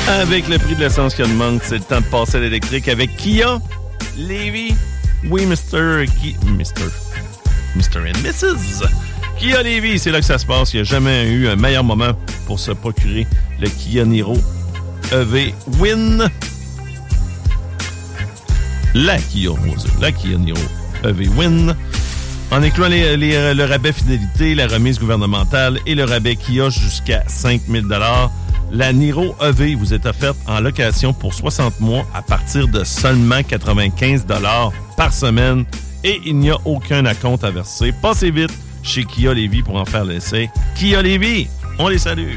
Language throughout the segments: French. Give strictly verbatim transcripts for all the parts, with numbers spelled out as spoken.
Avec le prix de l'essence qui augmente, c'est le temps de passer à l'électrique avec Kia Lévis. Oui, Mister Ki... Mister Mister and Missus Kia Lévis, c'est là que ça se passe. Il n'y a jamais eu un meilleur moment pour se procurer le Kia Niro E V Win. La Kia, la Kia Niro E V Win. En incluant les, les, le rabais fidélité, la remise gouvernementale et le rabais Kia jusqu'à cinq mille dollars. La Niro E V vous est offerte en location pour soixante mois à partir de seulement quatre-vingt-quinze dollars par semaine et il n'y a aucun acompte à verser. Passez vite chez Kia Lévis pour en faire l'essai. Kia Lévis, on les salue.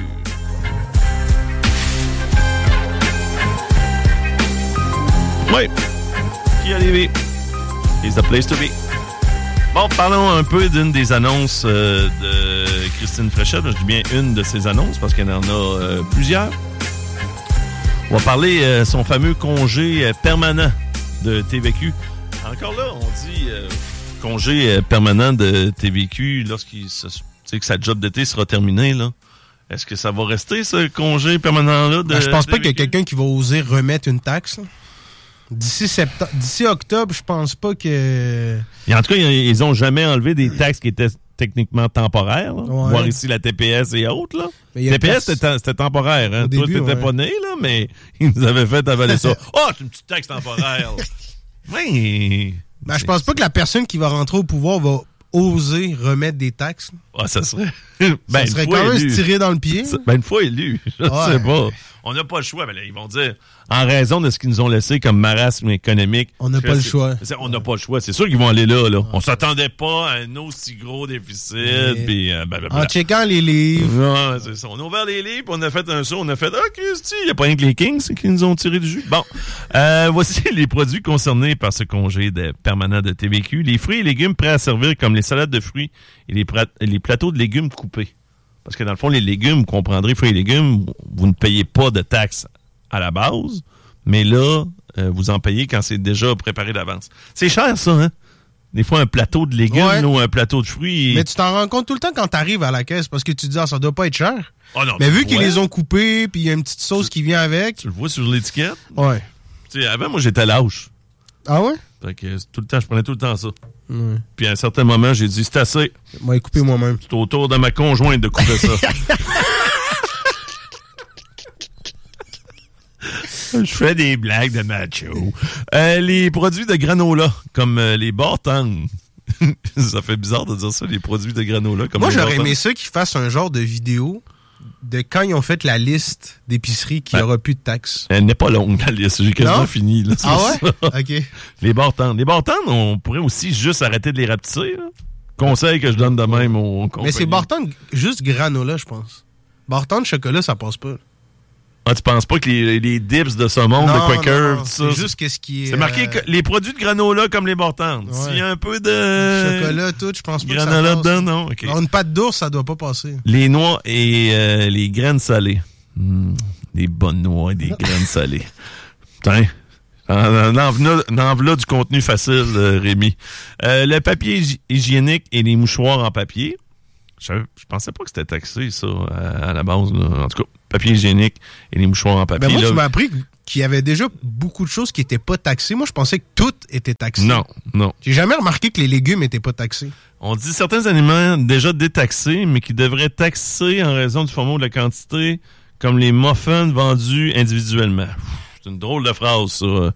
Oui, Kia Lévis is the place to be. Bon, parlons un peu d'une des annonces euh, de Christine Fréchette. Je dis bien une de ses annonces parce qu'elle en a euh, plusieurs. On va parler euh, son fameux congé euh, permanent de T V Q. Encore là, on dit euh, congé euh, permanent de T V Q lorsqu'il se, tu sais, que sa job d'été sera terminée, là. Est-ce que ça va rester, ce congé permanent-là? De ben, je pense T V Q? pas qu'il y a quelqu'un qui va oser remettre une taxe, là. D'ici septembre, d'ici octobre, je pense pas que... Et en tout cas, ils ont jamais enlevé des taxes qui étaient techniquement temporaires. Là. Ouais. Voir ici la T P S et autres. Là. T P S, taxe... c'était, c'était temporaire. Hein. Toi, début, t'étais ouais. pas né, là, mais ils nous avaient fait avaler ça. Oh, c'est une petite taxe temporaire. Oui. Ben, je pense pas que la personne qui va rentrer au pouvoir va oser remettre des taxes. Ah, ça serait... ben, ça serait quand même se tirer dans le pied. Ça, ben, une fois élu. Je ouais. sais pas. On n'a pas le choix. Ben là, ils vont dire, en raison de ce qu'ils nous ont laissé comme marasme économique. On n'a pas le choix. On n'a pas le choix. C'est sûr qu'ils vont aller là. là. Ouais. On s'attendait pas à un aussi gros déficit. Mais... Puis, euh, ben, ben, en checkant les livres. Non, c'est ça. On a ouvert les livres, on a fait un saut, on a fait « Ah, Christy, il n'y a pas rien que les Kings qui nous ont tiré du jus. » Bon, euh, voici les produits concernés par ce congé de permanent de T V Q. Les fruits et légumes prêts à servir comme les salades de fruits et les, pra- les plateaux de légumes coupés. Parce que dans le fond, les légumes, vous comprendrez, fruits et légumes, vous ne payez pas de taxes à la base, mais là, euh, vous en payez quand c'est déjà préparé d'avance. C'est cher, ça, hein? Des fois, un plateau de légumes ouais. là, ou un plateau de fruits... Mais tu t'en rends compte tout le temps quand t'arrives à la caisse, parce que tu te dis, ah, ça doit pas être cher. Oh non, mais vu qu'ils ouais. les ont coupés, puis il y a une petite sauce tu, qui vient avec... Tu le vois sur l'étiquette? Ouais. Tu sais, avant, moi, j'étais lâche. Ah ouais? Fait que tout le temps, je prenais tout le temps ça. Ouais. Puis à un certain moment, j'ai dit, c'est assez. Moi, coupé moi-même. C'est au tour de ma conjointe de couper ça. Je fais des blagues de macho. Euh, les produits de granola, comme euh, les Bartend. Ça fait bizarre de dire ça, les produits de granola. Comme moi, les j'aurais Bartend. aimé ça qu'ils fassent un genre de vidéo de quand ils ont fait la liste d'épiceries qui ben, aura plus de taxes. Elle n'est pas longue, la liste. J'ai quasiment non? fini. Là, ah ouais? Ça. OK. Les Bartend. Les Bartend, on pourrait aussi juste arrêter de les rapetisser. Là. Conseil que je donne de même aux compagnies. Mais c'est Bartend juste granola, je pense. Bartend chocolat, ça passe pas. Ah, tu penses pas que les, les dips de saumon, non, de Quaker, non, non. tout ça... C'est juste qu'est-ce qui est... C'est marqué euh... que les produits de granola comme les Bartend. Ouais. S'il y a un peu de... chocolat, tout, je pense pas granola que ça passe. dedans, non? Okay. Alors, une pâte d'ours, ça doit pas passer. Les noix et euh, les graines salées. Mmh, des bonnes noix et des graines salées. Putain, en voilà du contenu facile, euh, Rémi. Euh, le papier hy- hygiénique et les mouchoirs en papier. Je, je pensais pas que c'était taxé, ça, à, à la base. Là. En tout cas, papier hygiénique et les mouchoirs en papier. Ben moi, là, tu m'as appris qu'il y avait déjà beaucoup de choses qui n'étaient pas taxées. Moi, je pensais que tout était taxé. Non, non. J'ai jamais remarqué que les légumes n'étaient pas taxés. On dit certains aliments déjà détaxés, mais qui devraient taxer en raison du format ou de la quantité, comme les muffins vendus individuellement. C'est une drôle de phrase, ça. Mm.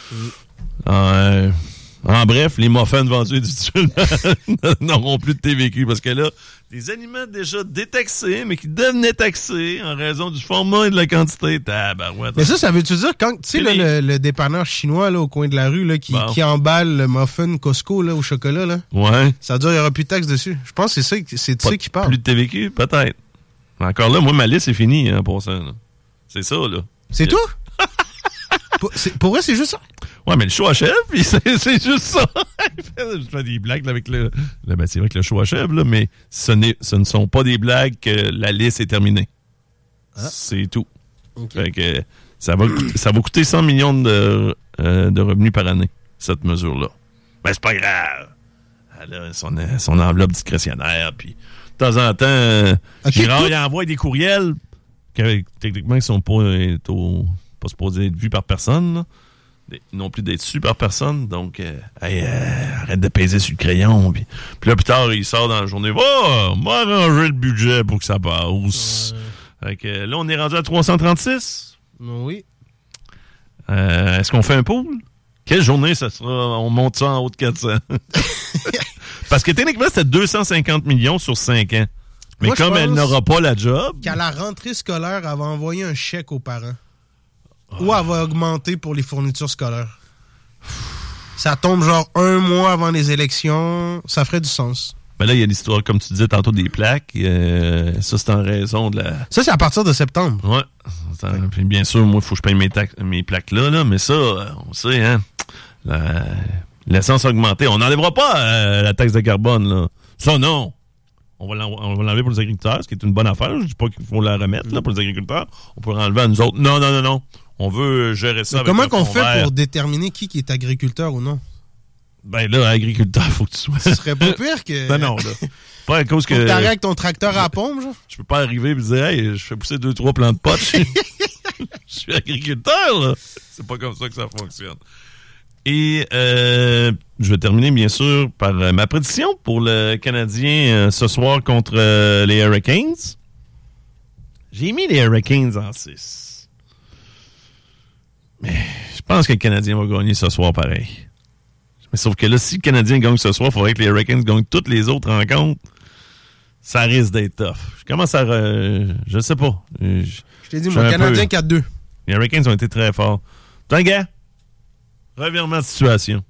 Euh, en bref, les muffins vendus individuellement n'auront plus de T V Q, parce que là, des aliments déjà détaxés, mais qui devenaient taxés en raison du format et de la quantité. Tabarouette. Mais ça, ça veut-tu dire quand, tu sais, le, le, le dépanneur chinois là, au coin de la rue là, qui, bon. qui emballe le muffin Costco là, au chocolat, là, ouais. ça veut dire qu'il n'y aura plus de taxes dessus. Je pense que c'est ça, c'est de ça qu'il parle. Plus de T V Q, peut-être. Encore là, moi, ma liste est finie hein, pour ça. Là. C'est ça, là. C'est tout? pour, c'est, pour vrai, c'est juste ça? Ouais, mais le show achève, puis c'est, c'est juste ça. Je fais des blagues là, avec le... Là, ben, c'est vrai que le show achève, là, mais ce, n'est, ce ne sont pas des blagues que la liste est terminée. Ah. C'est tout. Okay. Fait que ça va, ça va coûter cent millions de, euh, de revenus par année, cette mesure-là. Ben, c'est pas grave. Elle a son, son enveloppe discrétionnaire, puis de temps en temps, euh, okay, Girard, il envoie des courriels techniquement, ils sont pas, euh, au, pas supposés être vus par personne, là. Non plus d'être su par personne. Donc, euh, hey, euh, arrête de peser sur le crayon. Puis, puis là, plus tard, il sort dans la journée. Oh, on va arranger le budget pour que ça passe. Ouais. Fait que là, on est rendu à trois cent trente-six. Oui. Euh, est-ce qu'on fait un pool? Quelle journée ça sera? On monte ça en haut de quatre cents. Parce que techniquement, c'était deux cent cinquante millions sur cinq ans. Mais moi, comme elle n'aura pas la job... Qu'à la rentrée scolaire, elle va envoyer un chèque aux parents. Oh. Ou elle va augmenter pour les fournitures scolaires. Ça tombe genre un mois avant les élections. Ça ferait du sens. Ben là, il y a l'histoire, comme tu disais tantôt, des plaques. Euh, ça, c'est en raison de la... Ça, c'est à partir de septembre. Ouais. ouais. Puis bien sûr, moi, il faut que je paye mes, ta- mes plaques là, là. Mais ça, on sait, hein. La... L'essence a augmenté. On n'enlèvera pas euh, la taxe de carbone, là. Ça, non. On va, on va l'enlever pour les agriculteurs, ce qui est une bonne affaire. Je dis pas qu'il faut la remettre là, pour les agriculteurs. On peut l'enlever à nous autres. Non, non, non, non. On veut gérer ça. Mais avec comment le qu'on fond fait vert. pour déterminer qui, qui est agriculteur ou non? Ben là, agriculteur, faut que tu sois... Ce serait pas pire que... Ben non, là. Pas à cause que... Faut que t'arrêtes avec ton tracteur à pompe, genre? Je peux pas arriver et dire, hey, je fais pousser deux, trois plants de potes. Je suis agriculteur, là. C'est pas comme ça que ça fonctionne. Et euh, je vais terminer, bien sûr, par euh, ma prédiction pour le Canadien euh, ce soir contre euh, les Hurricanes. J'ai mis les Hurricanes en six. Mais je pense que le Canadien va gagner ce soir pareil. Mais sauf que là, si le Canadien gagne ce soir, il faudrait que les Hurricanes gagnent toutes les autres rencontres. Ça risque d'être tough. Je commence à... Re... Je sais pas. Je, je t'ai dit, mon Canadien peu... quatre deux. Les Hurricanes ont été très forts. T'as un gars? Revirement de situation.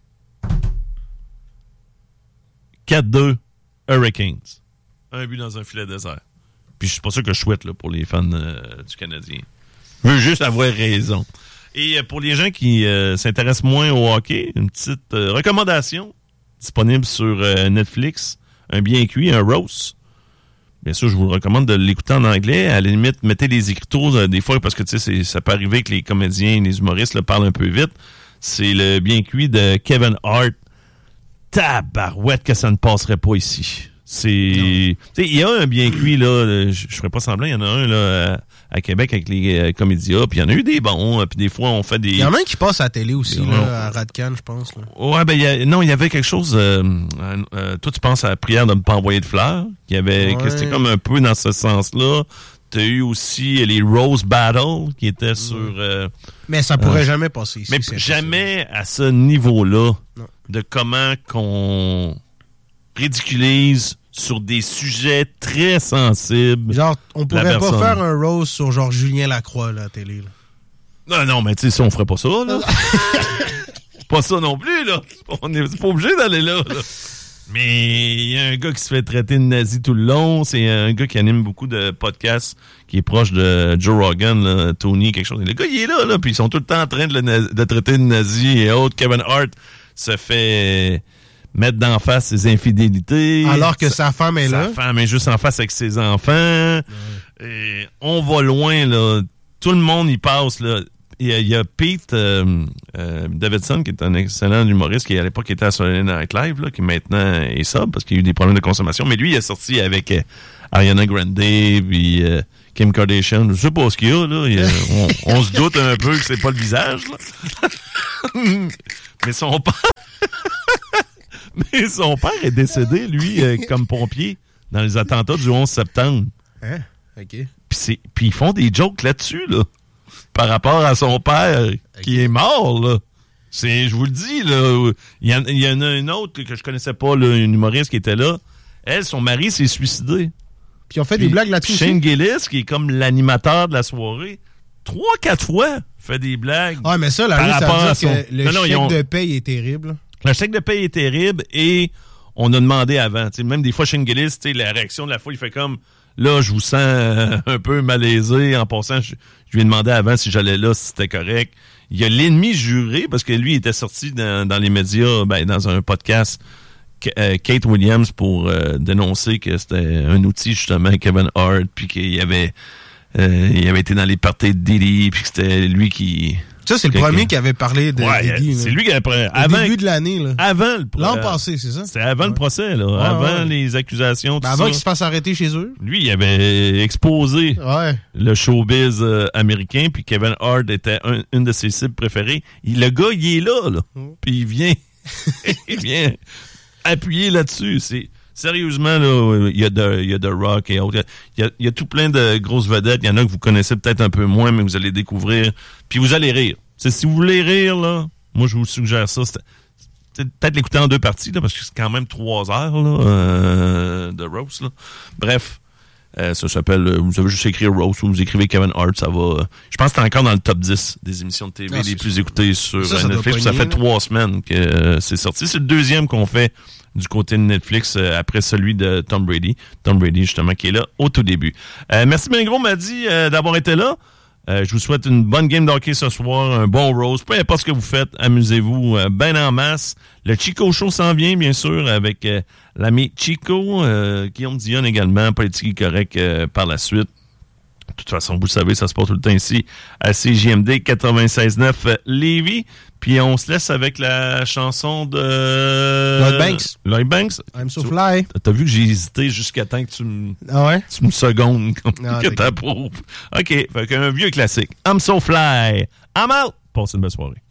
quatre deux, Hurricanes. Un but dans un filet désert. Puis je suis pas sûr que je souhaite là, pour les fans euh, du Canadien. Je veux juste avoir raison. Et euh, pour les gens qui euh, s'intéressent moins au hockey, une petite euh, recommandation disponible sur euh, Netflix. Un bien cuit, un roast. Bien sûr, je vous recommande de l'écouter en anglais. À la limite, mettez les écriteaux euh, des fois parce que tu sais, ça peut arriver que les comédiens, les humoristes là, parlent un peu vite. C'est le bien cuit de Kevin Hart. Tabarouette que ça ne passerait pas ici. C'est, il y a un bien cuit là, je, je ferais pas semblant, il y en a un là à, à Québec avec les euh, comédias, puis il y en a eu des bons, puis des fois on fait des. Il y en a un qui passe à la télé aussi là, là, à Radcan, je pense. Là. Ouais, ben y a, non, il y avait quelque chose. Euh, euh, toi, tu penses à la prière de ne pas envoyer de fleurs, qui avait, ouais. que c'était comme un peu dans ce sens-là. T'as eu aussi les Rose Battle qui étaient sur. Euh, mais ça pourrait euh, jamais passer ici. Mais jamais possible. À ce niveau-là non. de comment qu'on ridiculise sur des sujets très sensibles. Genre, on pourrait pas faire un rose sur genre Julien Lacroix là, à la télé. Là. Non, non, mais tu sais, ça, on ferait pas ça, là. Pas ça non plus, là. On n'est pas obligé d'aller là, là. Mais il y a un gars qui se fait traiter de nazi tout le long. C'est un gars qui anime beaucoup de podcasts, qui est proche de Joe Rogan, là, Tony, quelque chose. Le gars, il est là, là, puis ils sont tout le temps en train de le na- de traiter de nazi et autres. Kevin Hart se fait mettre d'en face ses infidélités. Alors que sa, sa femme est sa là. Sa femme est juste en face avec ses enfants. Ouais. Et on va loin, là. Tout le monde y passe, là. Il y a, il y a Pete euh, euh, Davidson, qui est un excellent humoriste, qui à l'époque était à Saturday Night Live, là, qui maintenant est sub, parce qu'il y a eu des problèmes de consommation. Mais lui, il est sorti avec euh, Ariana Grande, puis euh, Kim Kardashian. Je sais pas ce qu'il y a, là. Il y a on, on se doute un peu que c'est pas le visage, là. Mais son père... Mais son père est décédé, lui, euh, comme pompier, dans les attentats du onze septembre. Hein? OK. Puis, c'est, puis ils font des jokes là-dessus, là. Par rapport à son père, okay. qui est mort, là. C'est, je vous le dis, là. Il y en, il y en a un autre que je connaissais pas, là, une humoriste qui était là. Elle, son mari s'est suicidé. Puis ils ont fait puis, des blagues là-dessus. Shane Gillis, qui est comme l'animateur de la soirée, trois, quatre fois, fait des blagues. Ah, mais ça, là, lui, ça veut dire son... que le non, non, chèque ont... de paye est terrible. Le chèque de paye est terrible et on a demandé avant. T'sais, même des fois, Shane Gillis, la réaction de la foule, il fait comme, là, je vous sens euh, un peu malaisé. En passant, je, je lui ai demandé avant si j'allais là, si c'était correct. Il y a l'ennemi juré, parce que lui, il était sorti dans, dans les médias, ben, dans un podcast, euh, Kate Williams, pour euh, dénoncer que c'était un outil, justement, Kevin Hart, puis qu'il y avait, euh, il avait été dans les parties de Diddy, puis que c'était lui qui... Ça, c'est le Quelqu'un. premier qui avait parlé de Ouais, Diddy. c'est là. lui qui avait pris. Au Avant, début de l'année. Là. avant le L'an euh, passé, c'est ça? C'était avant ouais. le procès, là. Ouais, avant ouais. les accusations, tout Ben, avant ça. qu'il se fasse arrêter chez eux. Lui, il avait exposé Ouais. le showbiz euh, américain, puis Kevin Hart était un- une de ses cibles préférées. Il, le gars, il est là, là. Mm. Puis il vient, il vient appuyer là-dessus. C'est sérieusement, là, il y a de, il y a de rock et autres. Il y a, il y a tout plein de grosses vedettes. Il y en a que vous connaissez peut-être un peu moins, mais vous allez découvrir. Puis vous allez rire. C'est, si vous voulez rire, là, moi, je vous suggère ça. C'est, c'est peut-être l'écouter en deux parties, là, parce que c'est quand même trois heures, là, euh, de roast, là. Bref. Euh, ça s'appelle, euh, vous avez juste écrit Rose ou vous écrivez Kevin Hart, ça va. Euh, je pense que c'est encore dans le top dix des émissions de T V ah, les plus écoutées sur ça, euh, ça doit Netflix. pogner, Ça fait là. trois semaines que euh, c'est sorti. C'est le deuxième qu'on fait du côté de Netflix euh, après celui de Tom Brady. Tom Brady, justement, qui est là au tout début. Euh, merci bien gros, m'a dit euh, d'avoir été là. Euh, je vous souhaite une bonne game de hockey ce soir, un bon Rose. Peu importe ce que vous faites, amusez-vous euh, ben en masse. Le Chico Show s'en vient, bien sûr, avec euh, l'ami Chico, euh, Guillaume Dionne également, politique correct euh, par la suite. De toute façon, vous le savez, ça se passe tout le temps ici à C J M D quatre-vingt-seize neuf euh, Lévis. Puis on se laisse avec la chanson de... Lloyd Banks. Lloyd Banks. I'm so fly. T'as vu que j'ai hésité jusqu'à temps que tu me... Ah ouais? Tu me secondes comme Ah, que t'inquiète. t'approuves. OK, fait qu'un vieux classique. I'm so fly. I'm out. Passez une belle soirée.